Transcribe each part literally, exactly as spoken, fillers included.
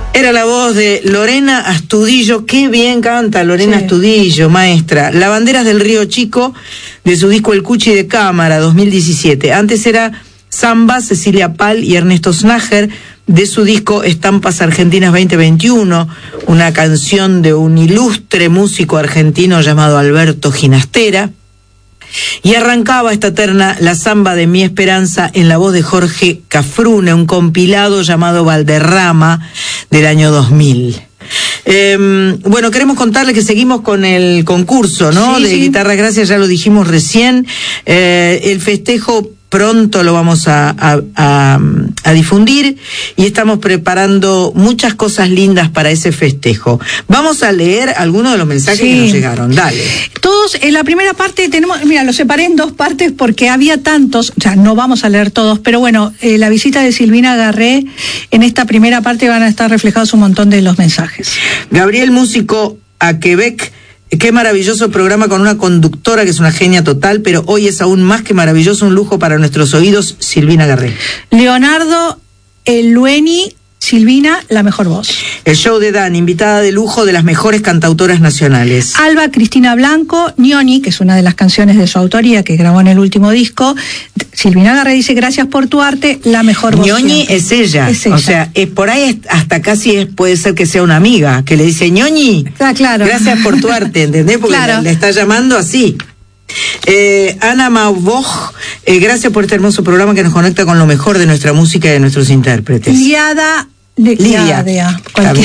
Era la voz de Lorena Astudillo. Qué bien canta Lorena sí. Astudillo, maestra. Lavanderas del Río Chico, de su disco El Cuchi de Cámara, dos mil diecisiete. Antes era Samba, Cecilia Pal y Ernesto Snager, de su disco Estampas Argentinas veinte veintiuno, una canción de un ilustre músico argentino llamado Alberto Ginastera. Y arrancaba esta terna la samba de Mi Esperanza en la voz de Jorge Cafrune, un compilado llamado Valderrama del año dos mil. Eh, bueno, queremos contarles que seguimos con el concurso, ¿no? Sí, de sí. Guitarras Gracias, ya lo dijimos recién. Eh, el festejo pronto lo vamos a, a, a, a difundir y estamos preparando muchas cosas lindas para ese festejo. Vamos a leer algunos de los mensajes sí. que nos llegaron. Dale. Todos, en la primera parte tenemos, mira, los separé en dos partes porque había tantos, o sea, no vamos a leer todos, pero bueno, eh, la visita de Silvina Garré, en esta primera parte van a estar reflejados un montón de los mensajes. Gabriel Músico a Quebec. Qué maravilloso programa con una conductora que es una genia total, pero hoy es aún más que maravilloso, un lujo para nuestros oídos, Silvina Garré. Leonardo Elueni, Silvina, la mejor voz. El show de Dan, invitada de lujo de las mejores cantautoras nacionales. Alba Cristina Blanco, Ñoni, que es una de las canciones de su autoría que grabó en el último disco. Silvina Garré dice, gracias por tu arte, la mejor voz. Ñoni es ella. es ella, o sea, es por ahí hasta casi es, puede ser que sea una amiga, que le dice, Ñoni, ah, claro. gracias por tu arte, ¿entendés? Porque claro. le, le está llamando así. Eh, Ana Mauboj, eh, gracias por este hermoso programa que nos conecta con lo mejor de nuestra música y de nuestros intérpretes. Liada Lidia, Lidia,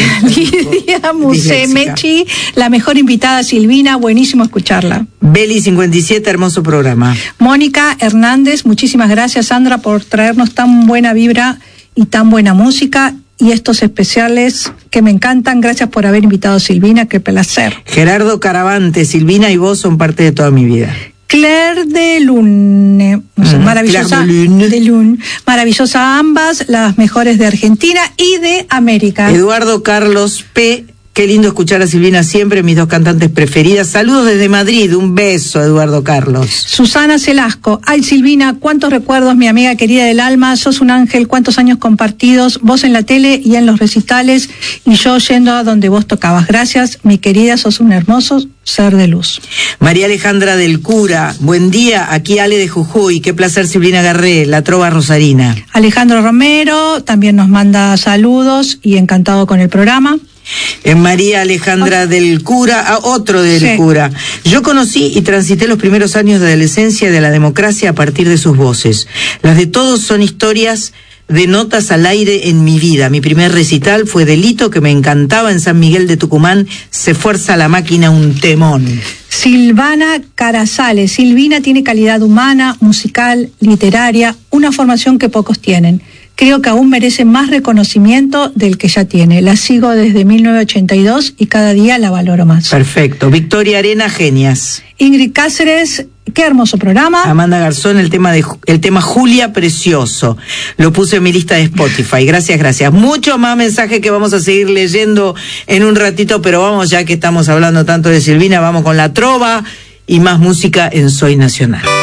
Lidia Musemechi, la mejor invitada, Silvina, buenísimo escucharla. Beli cincuenta y siete, hermoso programa. Mónica Hernández, muchísimas gracias, Sandra, por traernos tan buena vibra y tan buena música y estos especiales que me encantan. Gracias por haber invitado a Silvina, qué placer. Gerardo Caravante, Silvina y vos son parte de toda mi vida. Claire de Lune, no sé, mm, maravillosa, de Lune. de Lune, maravillosa ambas, las mejores de Argentina y de América. Eduardo Carlos P., qué lindo escuchar a Silvina siempre, mis dos cantantes preferidas. Saludos desde Madrid, un beso, Eduardo Carlos. Susana Celasco, ay Silvina, cuántos recuerdos, mi amiga querida del alma, sos un ángel, cuántos años compartidos, vos en la tele y en los recitales, y yo yendo a donde vos tocabas. Gracias, mi querida, sos un hermoso ser de luz. María Alejandra del Cura, buen día, aquí Ale de Jujuy, qué placer Silvina Garré, la trova rosarina. Alejandro Romero también nos manda saludos y encantado con el programa. En María Alejandra del Cura, a otro del sí. Cura. Yo conocí y transité los primeros años de adolescencia de la democracia a partir de sus voces. Las de todos son historias de notas al aire en mi vida. Mi primer recital fue Delito, que me encantaba en San Miguel de Tucumán. Se fuerza la máquina, un temón. Silvana Carazales. Silvina tiene calidad humana, musical, literaria, una formación que pocos tienen. Creo que aún merece más reconocimiento del que ya tiene. La sigo desde mil novecientos ochenta y dos y cada día la valoro más. Perfecto. Victoria Arena, genias. Ingrid Cáceres, qué hermoso programa. Amanda Garzón, el tema de el tema Julia, precioso. Lo puse en mi lista de Spotify. Gracias, gracias. Mucho más mensajes que vamos a seguir leyendo en un ratito, pero vamos, ya que estamos hablando tanto de Silvina, vamos con la trova y más música en Soy Nacional.